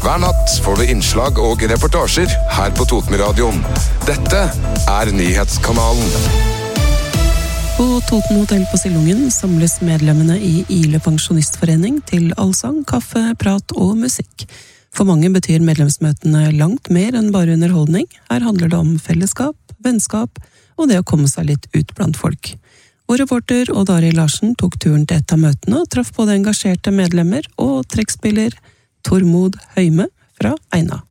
Hver natt får du innslag og reportasjer her på Totenradioen. Dette Nyhetskanalen. På Toten Hotell på Sillungen samles medlemmene i Ile Pensjonistforening til allsang, kaffe, prat og musikk. For mange betyr medlemsmøtene langt mer enn bare underholdning. Her handler det om fellesskap, vennskap og det å komme seg litt ut blant folk. Vår reporter Odd Arild Larsen tok turen til et av møtene og traff både engasjerte medlemmer og trekkspiller Tormod Høyme fra Eina.